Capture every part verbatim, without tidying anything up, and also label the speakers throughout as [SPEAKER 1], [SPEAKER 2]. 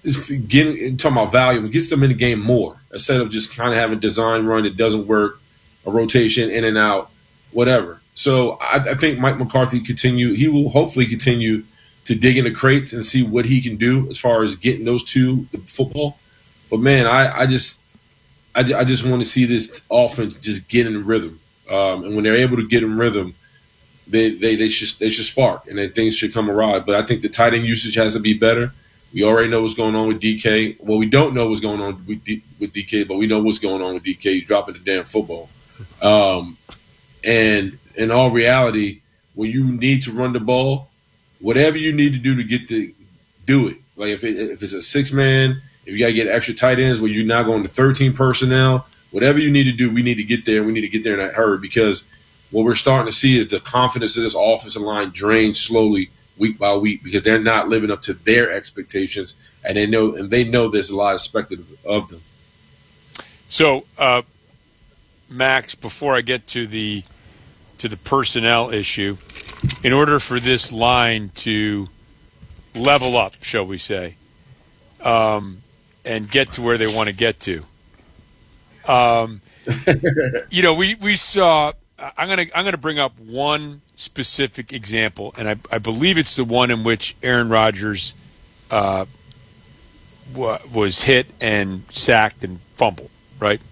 [SPEAKER 1] getting talking about value, it gets them in the game more instead of just kind of having a design run that doesn't work, a rotation in and out, whatever. So I, I think Mike McCarthy continue. He will hopefully continue to dig into crates and see what he can do as far as getting those two the football. But man, I, I just I, I just want to see this offense just get in rhythm. Um, and when they're able to get in rhythm, they they, they should they should spark and then things should come around. But I think the tight end usage has to be better. We already know what's going on with D K. Well, we don't know what's going on with, D, with D K, but we know what's going on with D K. He's dropping the damn football. Um, and in all reality, when you need to run the ball, whatever you need to do to get the do it. Like if it, if it's a six man, if you got to get extra tight ends where you're now going to thirteen personnel, whatever you need to do, we need to get there. We need to get there in that hurry because what we're starting to see is the confidence of this offensive line drain slowly week by week because they're not living up to their expectations, and they know and they know there's a lot expected of them.
[SPEAKER 2] So, uh, Max, before I get to the to the personnel issue, in order for this line to level up, shall we say, um, and get to where they want to get to, um, you know, we we saw. I'm gonna I'm gonna bring up one specific example, and I, I believe it's the one in which Aaron Rodgers uh, w- was hit and sacked and fumbled. Right.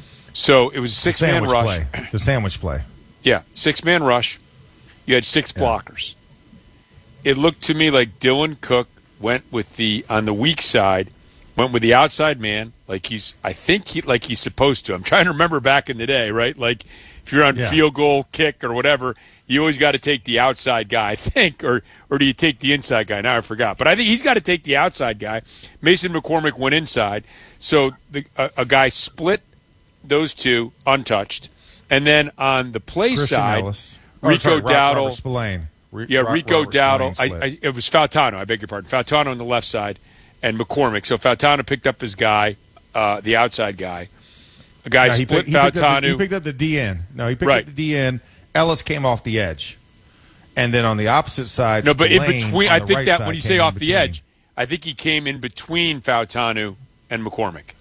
[SPEAKER 2] So it was a six man rush.
[SPEAKER 3] Play. The sandwich play.
[SPEAKER 2] Yeah, six man rush. You had six blockers. Yeah. It looked to me like Dylan Cook went with the on the weak side, went with the outside man, like he's I think he like he's supposed to. I'm trying to remember back in the day, right? Like if you're on yeah. field goal, kick, or whatever, you always got to take the outside guy, I think, or or do you take the inside guy? Now I forgot, but I think he's got to take the outside guy. Mason McCormick went inside, so the, a, a guy split those two untouched, and then on the play
[SPEAKER 3] Christian
[SPEAKER 2] side,
[SPEAKER 3] Ellis.
[SPEAKER 2] Rico
[SPEAKER 3] oh, sorry,
[SPEAKER 2] Dowdle,
[SPEAKER 3] Robert Spillane. Re-
[SPEAKER 2] yeah,
[SPEAKER 3] Ro-
[SPEAKER 2] Rico
[SPEAKER 3] Robert
[SPEAKER 2] Dowdle. I,
[SPEAKER 3] I,
[SPEAKER 2] I, it was Fautano. I beg your pardon. Fautano on the left side, and McCormick. So Fautano picked up his guy, uh, the outside guy. A guy
[SPEAKER 3] no, he
[SPEAKER 2] split
[SPEAKER 3] picked, he picked
[SPEAKER 2] Fautano.
[SPEAKER 3] Up the, he picked up the D N. No, he picked
[SPEAKER 2] right.
[SPEAKER 3] up the D N. Ellis came off the edge, and then on the opposite side,
[SPEAKER 2] no, but in
[SPEAKER 3] Spillane
[SPEAKER 2] between. I think
[SPEAKER 3] right
[SPEAKER 2] that when you say off the
[SPEAKER 3] between.
[SPEAKER 2] edge, I think he came in between Fautano and McCormick.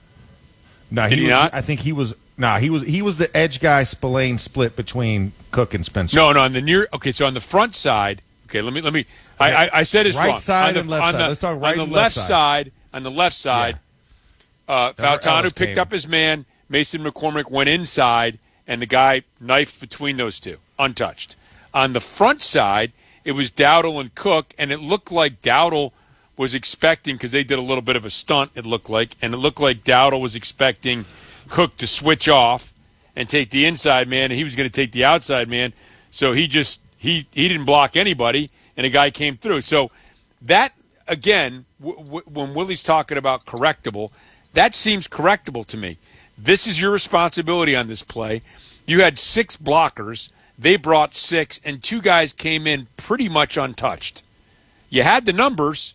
[SPEAKER 3] No,
[SPEAKER 2] Did
[SPEAKER 3] he,
[SPEAKER 2] he not?
[SPEAKER 3] I think he was. Nah, he was. He was the edge guy. Spillane split between Cook and Spencer.
[SPEAKER 2] No, no, on the near. Okay, so on the front side. Okay, let me let me.
[SPEAKER 3] Okay.
[SPEAKER 2] I, I I said it's
[SPEAKER 3] right
[SPEAKER 2] wrong.
[SPEAKER 3] side
[SPEAKER 2] on the,
[SPEAKER 3] and left
[SPEAKER 2] on
[SPEAKER 3] side.
[SPEAKER 2] The,
[SPEAKER 3] Let's talk right
[SPEAKER 2] on the
[SPEAKER 3] and
[SPEAKER 2] left
[SPEAKER 3] left side.
[SPEAKER 2] side. On the left side,
[SPEAKER 3] yeah.
[SPEAKER 2] uh, Fautano picked
[SPEAKER 3] came.
[SPEAKER 2] up his man. Mason McCormick went inside, and the guy knifed between those two, untouched. On the front side, it was Dowdle and Cook, and it looked like Dowdle was expecting, because they did a little bit of a stunt, it looked like, and it looked like Dowdle was expecting Cook to switch off and take the inside man, and he was going to take the outside man. So he just he he didn't block anybody, and a guy came through. So that, again, w- w- when Willie's talking about correctable, that seems correctable to me. This is your responsibility on this play. You had six blockers. They brought six, and two guys came in pretty much untouched. You had the numbers.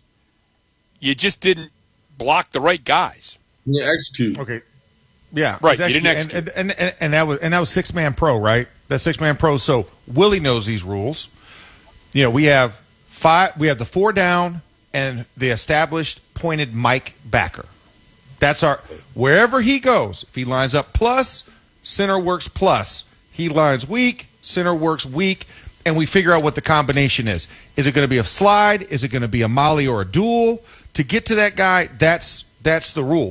[SPEAKER 2] You just didn't block the right guys.
[SPEAKER 1] Yeah, execute.
[SPEAKER 3] Okay. Yeah,
[SPEAKER 2] right.
[SPEAKER 3] Exactly.
[SPEAKER 2] You didn't execute.
[SPEAKER 3] And, and, and, and that was and that was six man pro, right? That's six man pro. So Willie knows these rules. You know, we have five. We have the four down and the established pointed Mike backer. That's our wherever he goes. If he lines up plus, center works plus. He lines weak, center works weak, and we figure out what the combination is. Is it going to be a slide? Is it going to be a molly or a duel? To get to that guy, that's that's the rule.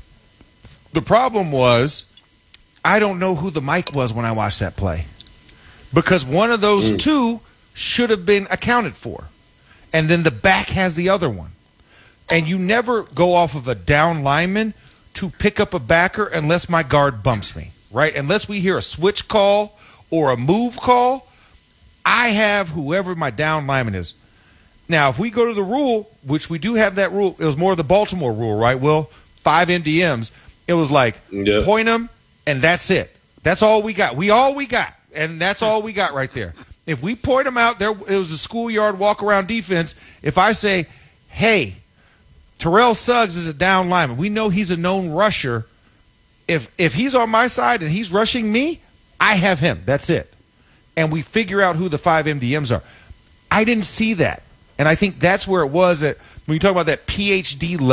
[SPEAKER 3] The problem was, I don't know who the Mike was when I watched that play. Because one of those mm. two should have been accounted for. And then the back has the other one. And you never go off of a down lineman to pick up a backer unless my guard bumps me, right? Unless we hear a switch call or a move call, I have whoever my down lineman is. Now, if we go to the rule, which we do have that rule, it was more of the Baltimore rule, right, Will? Five M D Ms. It was like, yeah. point them, and that's it. That's all we got. We all we got, and that's all we got right there. If we point them out, there it was a schoolyard walk-around defense. If I say, hey, Terrell Suggs is a down lineman. We know he's a known rusher. If if he's on my side and he's rushing me, I have him. That's it. And we figure out who the five M D Ms are. I didn't see that. And I think that's where it was at when you talk about that P H D level.